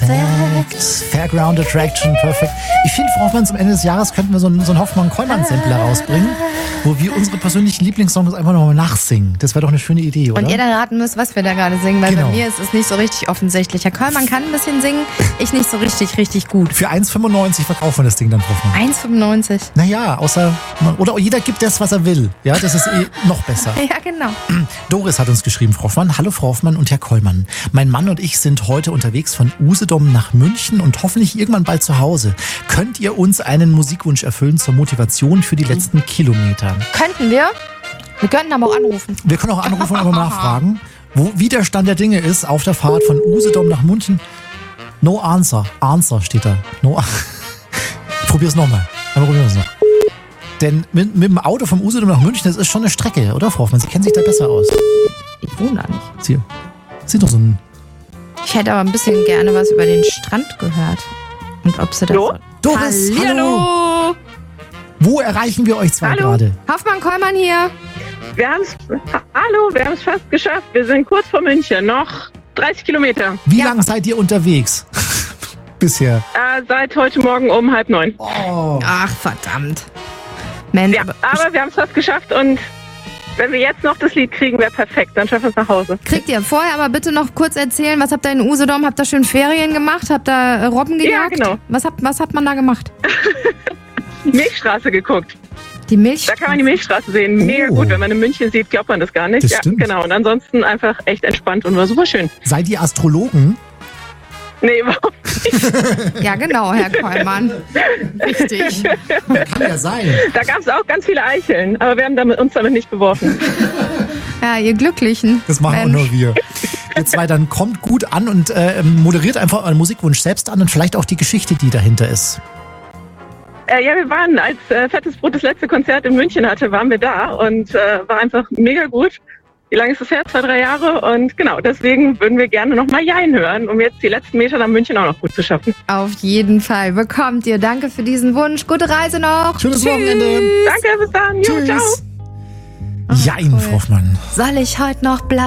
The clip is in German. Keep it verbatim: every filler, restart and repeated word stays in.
Perfekt. Fairground Attraction, perfekt. Ich finde, Frau Hoffmann, zum Ende des Jahres könnten wir so einen, so einen Hoffmann-Kollmann-Sampler rausbringen, wo wir unsere persönlichen Lieblingssongs einfach nochmal nachsingen. Das wäre doch eine schöne Idee, oder? Und ihr dann raten müsst, was wir da gerade singen, weil Genau. bei mir ist es nicht so richtig offensichtlich. Herr Kollmann kann ein bisschen singen, ich nicht so richtig, richtig gut. Für eins fünfundneunzig verkaufen wir das Ding dann, Frau Hoffmann. eins fünfundneunzig. Naja, außer, oder jeder gibt das, was er will. Ja, das ist eh noch besser. Ja, genau. Doris hat uns geschrieben, Frau Hoffmann. Hallo Frau Hoffmann und Herr Kollmann. Mein Mann und ich sind heute unterwegs von Usedom nach München und hoffentlich irgendwann bald zu Hause. Könnt ihr uns einen Musikwunsch erfüllen zur Motivation für die letzten Kilometer? Könnten wir? Wir könnten aber auch anrufen. Wir können auch anrufen und aber nachfragen, wo, wie der Stand der Dinge ist auf der Fahrt von Usedom nach München. No answer. Answer steht da. No. Ich probier's nochmal. Einmal probieren wir es noch. Denn mit, mit dem Auto vom Usedom nach München, das ist schon eine Strecke, oder Frau Hoffmann? Sie kennen sich da besser aus. Ich wohne da nicht. Sie, Sie doch so ein... Ich hätte aber ein bisschen gerne was über den Strand gehört. Und ob sie das... Hallo? Doris, hallo. Hallo. Wo erreichen wir euch zwei Hallo. gerade? Hoffmann, Kollmann hier. Wir haben es, hallo, wir haben es fast geschafft. Wir sind kurz vor München, noch dreißig Kilometer. Wie Ja. lange seid ihr unterwegs? Bisher. Äh, seit heute Morgen um halb neun. Oh. Ach, verdammt. Mensch, Ja, aber aber wir haben es fast geschafft und wenn wir jetzt noch das Lied kriegen, wäre perfekt. Dann schaffen wir es nach Hause. kriegt ihr vorher aber bitte noch kurz erzählen, was habt ihr in Usedom? Habt ihr schön Ferien gemacht? Habt ihr äh, Robben gejagt? genau. Was, habt, was hat man da gemacht? Milchstraße geguckt. Die Milch? Da kann man die Milchstraße sehen. Mega Oh. gut. Wenn man eine München sieht, glaubt man das gar nicht. Das ja, stimmt. genau. Und ansonsten einfach echt entspannt und war super schön. Seid ihr Astrologen? Nee, überhaupt nicht. Ja, genau, Herr Kollmann. Richtig. Kann ja sein. Da gab es auch ganz viele Eicheln, aber wir haben damit, uns damit nicht beworfen. Ja, ihr Glücklichen. Das machen auch Mensch. nur wir. Ihr zwei, dann kommt gut an und äh, moderiert einfach euren Musikwunsch selbst an und vielleicht auch die Geschichte, die dahinter ist. Äh, ja, wir waren, als äh, Fettes Brot das letzte Konzert in München hatte, waren wir da und äh, war einfach mega gut. Wie lange ist es her? Zwei, drei Jahre. Und genau, deswegen würden wir gerne nochmal Jein hören, um jetzt die letzten Meter nach München auch noch gut zu schaffen. Auf jeden Fall bekommt ihr. Danke für diesen Wunsch. Gute Reise noch. Schönes Tschüss. Wochenende. Danke, bis dann. Jo, ciao. Tschüss. Jein, cool. Frau Hoffmann. Soll ich heute noch bleiben?